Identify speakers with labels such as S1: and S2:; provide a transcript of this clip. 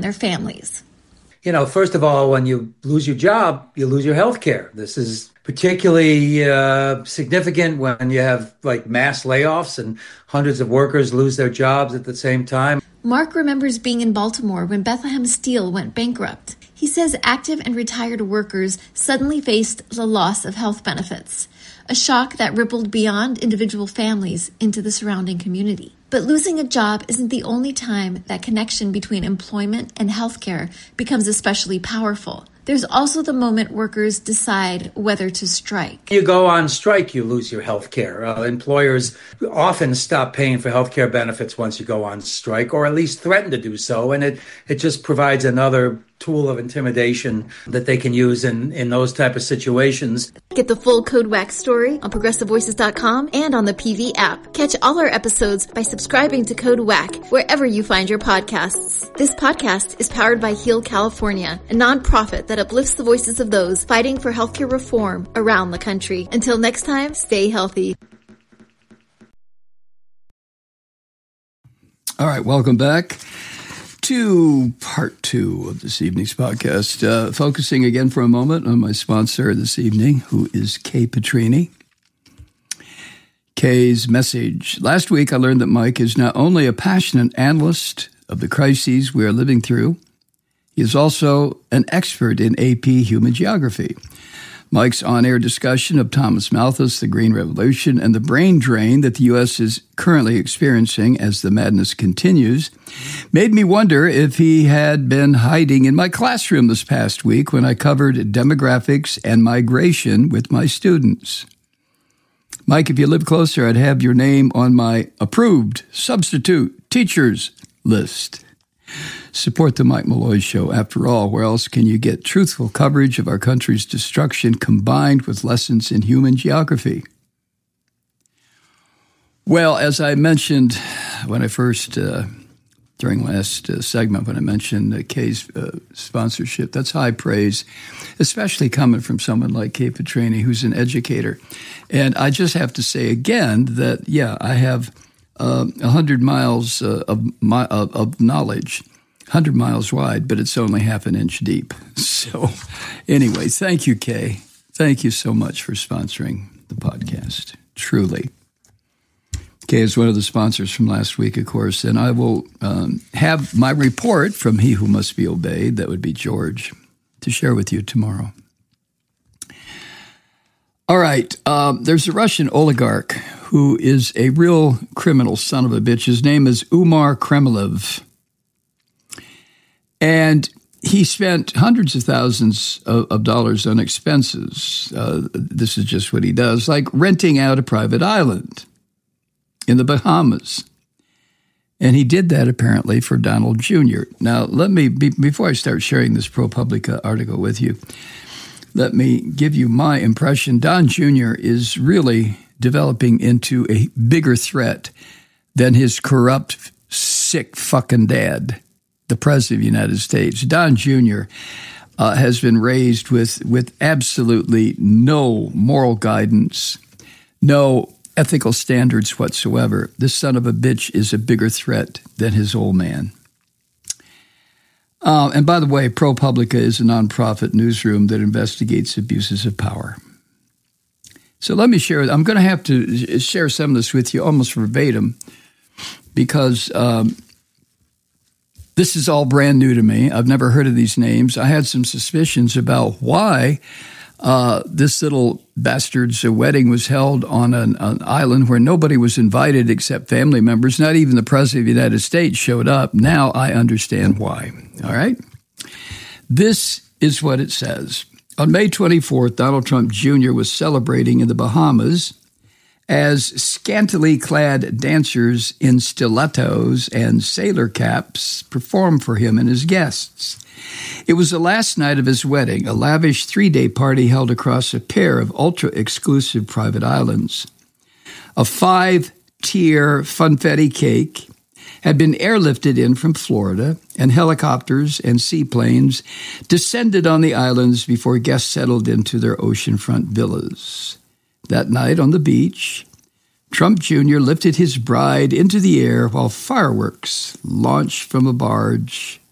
S1: their families.
S2: First of all, when you lose your job, you lose your health care. This is particularly significant when you have mass layoffs and hundreds of workers lose their jobs at the same time.
S1: Mark remembers being in Baltimore when Bethlehem Steel went bankrupt. He says active and retired workers suddenly faced the loss of health benefits, a shock that rippled beyond individual families into the surrounding community. But losing a job isn't the only time that connection between employment and healthcare becomes especially powerful. There's also the moment workers decide whether to strike.
S2: You go on strike, you lose your health care. Employers often stop paying for health care benefits once you go on strike, or at least threaten to do so. And it just provides another tool of intimidation that they can use in those type of situations.
S1: Get the full Code WAC story on ProgressiveVoices.com and on the PV app. Catch all our episodes by subscribing to Code WAC wherever you find your podcasts. This podcast is powered by Heal California, a nonprofit that uplifts the voices of those fighting for healthcare reform around the country. Until next time, stay healthy.
S3: All right, welcome back to part 2 of this evening's podcast. Focusing again for a moment on my sponsor this evening, who is Kay Petrini. Kay's message. Last week, I learned that Mike is not only a passionate analyst of the crises we are living through, he is also an expert in AP Human Geography. Mike's on-air discussion of Thomas Malthus, the Green Revolution, and the brain drain that the U.S. is currently experiencing as the madness continues made me wonder if he had been hiding in my classroom this past week when I covered demographics and migration with my students. Mike, if you live closer, I'd have your name on my approved substitute teachers list. Support the Mike Malloy Show. After all, where else can you get truthful coverage of our country's destruction combined with lessons in human geography? Well, as I mentioned when I first, during last segment, when I mentioned Kay's sponsorship, that's high praise, especially coming from someone like Kay Petrini, who's an educator. And I just have to say again that, yeah, I have 100 miles of knowledge, 100 miles wide, but it's only half an inch deep. So anyway, thank you, Kay. Thank you so much for sponsoring the podcast, truly. Kay is one of the sponsors from last week, of course, and I will have my report from He Who Must Be Obeyed, that would be George, to share with you tomorrow. All right, there's a Russian oligarch who is a real criminal son of a bitch. His name is Umar Kremlev. And he spent hundreds of thousands of dollars on expenses. This is just what he does, like renting out a private island in the Bahamas. And he did that apparently for Donald Jr. Now, let me, before I start sharing this ProPublica article with you, let me give you my impression. Don Jr. is really developing into a bigger threat than his corrupt, sick fucking dad, the President of the United States. Don Jr. Has been raised with absolutely no moral guidance, no ethical standards whatsoever. This son of a bitch is a bigger threat than his old man. And by the way, ProPublica is a nonprofit newsroom that investigates abuses of power. So let me share. I'm going to have to share some of this with you almost verbatim because this is all brand new to me. I've never heard of these names. I had some suspicions about why this little bastard's wedding was held on an island where nobody was invited except family members. Not even the President of the United States showed up. Now I understand why. All right? This is what it says. On May 24th, Donald Trump Jr. was celebrating in the Bahamas as scantily clad dancers in stilettos and sailor caps performed for him and his guests. It was the last night of his wedding, a lavish 3-day party held across a pair of ultra-exclusive private islands. A 5-tier funfetti cake had been airlifted in from Florida, and helicopters and seaplanes descended on the islands before guests settled into their oceanfront villas. That night on the beach, Trump Jr. lifted his bride into the air while fireworks launched from a barge